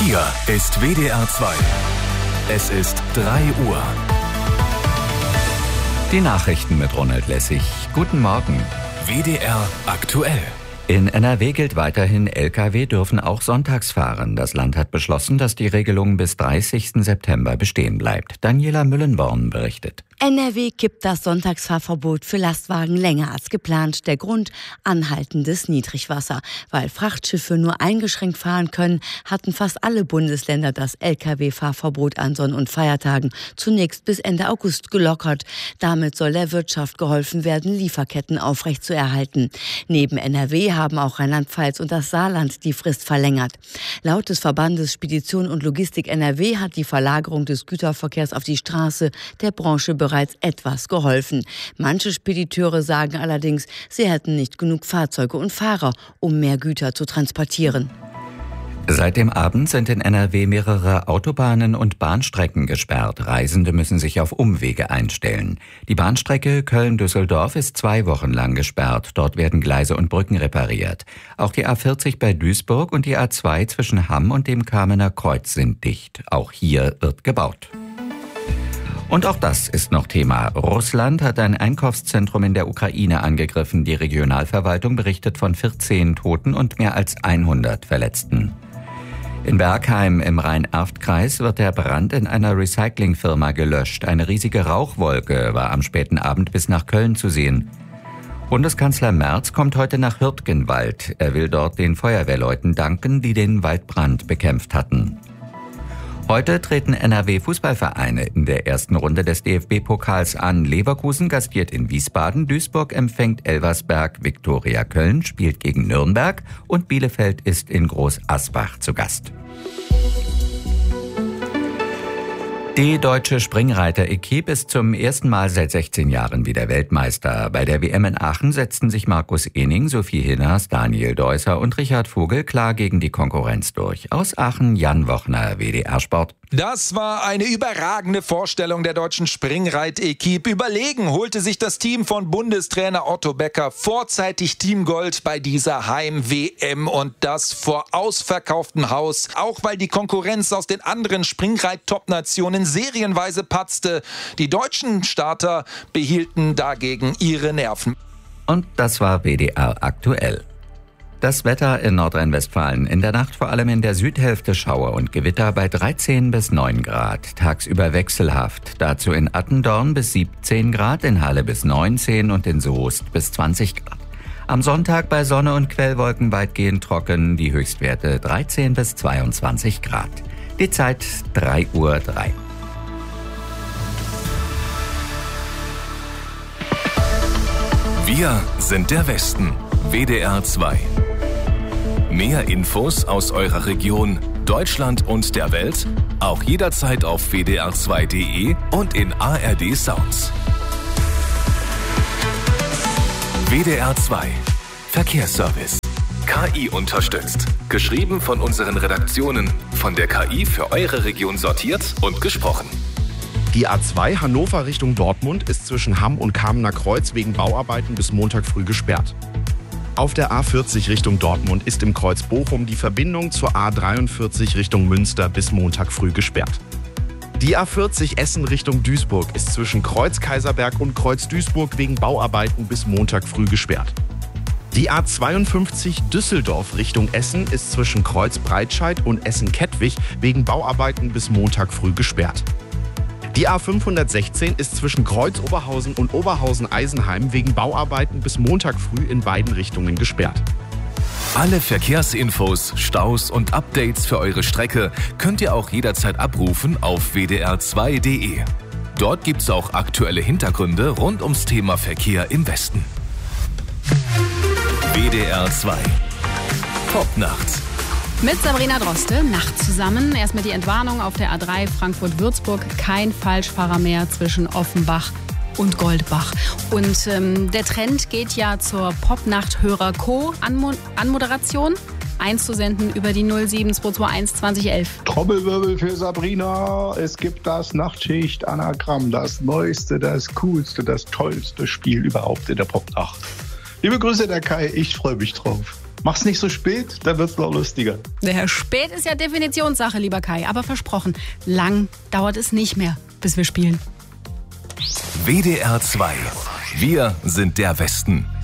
Hier ist WDR 2. Es ist 3 Uhr. Die Nachrichten mit Ronald Lessig. Guten Morgen. WDR aktuell. In NRW gilt weiterhin, Lkw dürfen auch sonntags fahren. Das Land hat beschlossen, dass die Regelung bis 30. September bestehen bleibt. Daniela Müllenborn berichtet. NRW kippt das Sonntagsfahrverbot für Lastwagen länger als geplant. Der Grund: anhaltendes Niedrigwasser. Weil Frachtschiffe nur eingeschränkt fahren können, hatten fast alle Bundesländer das Lkw-Fahrverbot an Sonn- und Feiertagen zunächst bis Ende August gelockert. Damit soll der Wirtschaft geholfen werden, Lieferketten aufrechtzuerhalten. Neben NRW haben auch Rheinland-Pfalz und das Saarland die Frist verlängert. Laut des Verbandes Spedition und Logistik NRW hat die Verlagerung des Güterverkehrs auf die Straße der Branche bereits etwas geholfen. Manche Spediteure sagen allerdings, sie hätten nicht genug Fahrzeuge und Fahrer, um mehr Güter zu transportieren. Seit dem Abend sind in NRW mehrere Autobahnen und Bahnstrecken gesperrt. Reisende müssen sich auf Umwege einstellen. Die Bahnstrecke Köln-Düsseldorf ist 2 Wochen lang gesperrt. Dort werden Gleise und Brücken repariert. Auch die A40 bei Duisburg und die A2 zwischen Hamm und dem Kamener Kreuz sind dicht. Auch hier wird gebaut. Und auch das ist noch Thema. Russland hat ein Einkaufszentrum in der Ukraine angegriffen. Die Regionalverwaltung berichtet von 14 Toten und mehr als 100 Verletzten. In Bergheim im Rhein-Erft-Kreis wird der Brand in einer Recyclingfirma gelöscht. Eine riesige Rauchwolke war am späten Abend bis nach Köln zu sehen. Bundeskanzler Merz kommt heute nach Hürtgenwald. Er will dort den Feuerwehrleuten danken, die den Waldbrand bekämpft hatten. Heute treten NRW-Fußballvereine in der ersten Runde des DFB-Pokals an. Leverkusen gastiert in Wiesbaden, Duisburg empfängt Elversberg, Viktoria Köln spielt gegen Nürnberg und Bielefeld ist in Groß Asbach zu Gast. Die deutsche Springreiter-Equipe ist zum ersten Mal seit 16 Jahren wieder Weltmeister. Bei der WM in Aachen setzten sich Markus Ening, Sophie Hinners, Daniel Deusser und Richard Vogel klar gegen die Konkurrenz durch. Aus Aachen, Jan Wochner, WDR Sport. Das war eine überragende Vorstellung der deutschen Springreit-Equipe. Überlegen holte sich das Team von Bundestrainer Otto Becker vorzeitig Teamgold bei dieser Heim-WM und das vor ausverkauftem Haus. Auch weil die Konkurrenz aus den anderen Springreit-Top-Nationen serienweise patzte. Die deutschen Starter behielten dagegen ihre Nerven. Und das war WDR aktuell. Das Wetter in Nordrhein-Westfalen. In der Nacht vor allem in der Südhälfte Schauer und Gewitter bei 13 bis 9 Grad. Tagsüber wechselhaft. Dazu in Attendorn bis 17 Grad, in Halle bis 19 und in Soest bis 20 Grad. Am Sonntag bei Sonne und Quellwolken weitgehend trocken. Die Höchstwerte 13 bis 22 Grad. Die Zeit 3:03 Uhr. Wir sind der Westen. WDR 2. Mehr Infos aus eurer Region, Deutschland und der Welt, auch jederzeit auf wdr2.de und in ARD Sounds. WDR 2. Verkehrsservice. KI unterstützt. Geschrieben von unseren Redaktionen. Von der KI für eure Region sortiert und gesprochen. Die A2 Hannover Richtung Dortmund ist zwischen Hamm und Kamener Kreuz wegen Bauarbeiten bis Montag früh gesperrt. Auf der A40 Richtung Dortmund ist im Kreuz Bochum die Verbindung zur A43 Richtung Münster bis Montag früh gesperrt. Die A40 Essen Richtung Duisburg ist zwischen Kreuz Kaiserberg und Kreuz Duisburg wegen Bauarbeiten bis Montag früh gesperrt. Die A52 Düsseldorf Richtung Essen ist zwischen Kreuz Breitscheid und Essen-Kettwig wegen Bauarbeiten bis Montag früh gesperrt. Die A516 ist zwischen Kreuz Oberhausen und Oberhausen-Eisenheim wegen Bauarbeiten bis Montag früh in beiden Richtungen gesperrt. Alle Verkehrsinfos, Staus und Updates für eure Strecke könnt ihr auch jederzeit abrufen auf wdr2.de. Dort gibt's auch aktuelle Hintergründe rund ums Thema Verkehr im Westen. WDR 2. Popnacht. Mit Sabrina Droste, Nacht zusammen. Erstmal die Entwarnung auf der A3 Frankfurt-Würzburg. Kein Falschfahrer mehr zwischen Offenbach und Goldbach. Und der Trend geht ja zur Popnacht-Hörer-Co-Anmoderation. Einzusenden über die 07221 2011. Trommelwirbel für Sabrina. Es gibt das Nachtschicht-Anagramm. Das neueste, das coolste, das tollste Spiel überhaupt in der Popnacht. Liebe Grüße, der Kai. Ich freue mich drauf. Mach's nicht so spät, dann wird's noch lustiger. Der spät ist ja Definitionssache, lieber Kai. Aber versprochen, lang dauert es nicht mehr, bis wir spielen. WDR 2. Wir sind der Westen.